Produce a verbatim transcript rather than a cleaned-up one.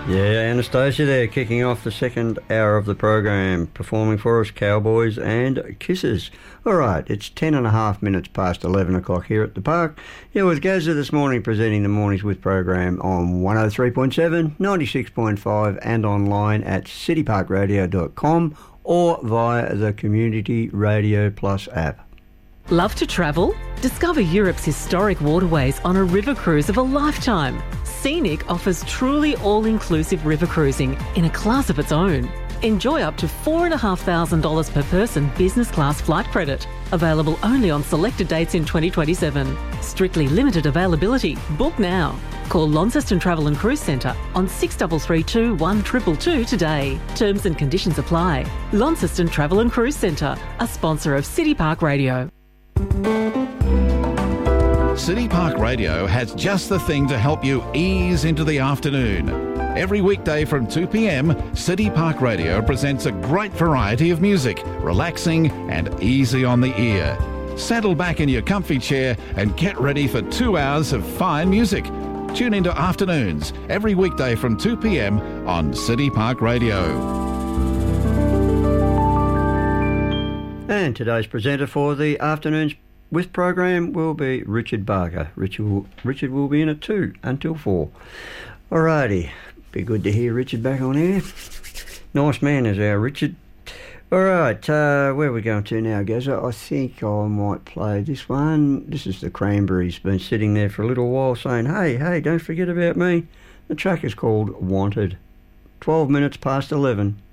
Yeah, Anastasia there, kicking off the second hour of the program, performing for us Cowboys and Kisses. All right, it's ten and a half minutes past eleven o'clock here at the park. Yeah, with Gazza this morning presenting the Mornings With program on one oh three point seven, ninety-six point five and online at city park radio dot com or via the Community Radio Plus app. Love to travel? Discover Europe's historic waterways on a river cruise of a lifetime. Scenic offers truly all-inclusive river cruising in a class of its own. Enjoy up to four thousand five hundred dollars per person business class flight credit. Available only on selected dates in twenty twenty-seven. Strictly limited availability. Book now. Call Launceston Travel and Cruise Centre on six three three two, one two two two today. Terms and conditions apply. Launceston Travel and Cruise Centre, a sponsor of City Park Radio. City Park Radio has just the thing to help you ease into the afternoon. Every weekday from two p m, City Park Radio presents a great variety of music, relaxing and easy on the ear. Settle back in your comfy chair and get ready for two hours of fine music. Tune into Afternoons every weekday from two p m on City Park Radio. And today's presenter for the Afternoons With program will be Richard Barker. Richard will, Richard will be in at two until four. Alrighty, be good to hear Richard back on air. Nice man is our Richard. Alright, uh, where are we going to now, Gazza? I think I might play this one. This is the Cranberries. Been sitting there for a little while saying, hey, hey, don't forget about me. The track is called Wanted. twelve minutes past eleven.